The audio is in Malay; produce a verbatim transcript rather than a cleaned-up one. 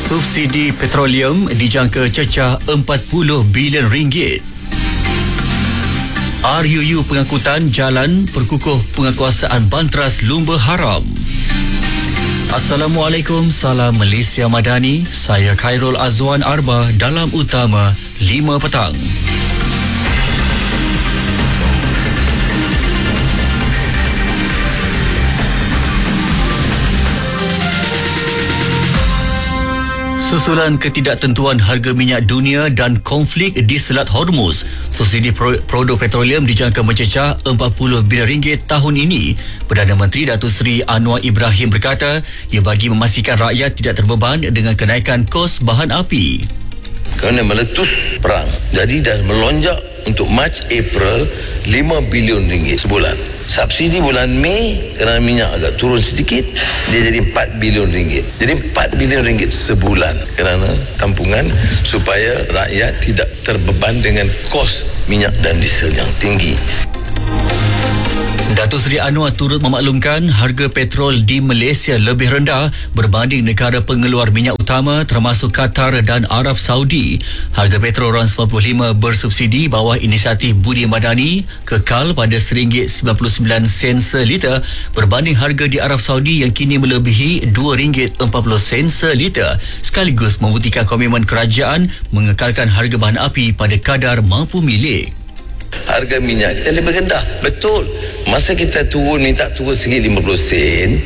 Subsidi petroleum dijangka cecah empat puluh bilion ringgit. R U U pengangkutan jalan perkukuh penguasaan Bantras Lumba Haram. Assalamualaikum, salam Malaysia Madani. Saya Khairul Azwan Arba dalam Utama lima petang. Susulan ketidaktentuan harga minyak dunia dan konflik di Selat Hormuz, subsidi produk petroleum dijangka mencecah empat puluh bilion ringgit tahun ini. Perdana Menteri Datuk Seri Anwar Ibrahim berkata, ia bagi memastikan rakyat tidak terbeban dengan kenaikan kos bahan api. Kerana meletus perang, jadi dah melonjak untuk Mac April lima bilion ringgit sebulan. Subsidi bulan Mei kerana minyak agak turun sedikit, dia jadi empat bilion ringgit. Jadi empat bilion ringgit sebulan kerana tampungan supaya rakyat tidak terbeban dengan kos minyak dan diesel yang tinggi. Datuk Seri Anwar turut memaklumkan harga petrol di Malaysia lebih rendah berbanding negara pengeluar minyak utama termasuk Qatar dan Arab Saudi. Harga petrol RON sembilan puluh lima bersubsidi bawah inisiatif Budi Madani kekal pada satu ringgit sembilan puluh sembilan sen seliter berbanding harga di Arab Saudi yang kini melebihi dua ringgit empat puluh sen seliter, sekaligus membuktikan komitmen kerajaan mengekalkan harga bahan api pada kadar mampu milik. Harga minyak kita lebih rendah. Betul. Masa kita turun minta turun satu ringgit lima puluh sen,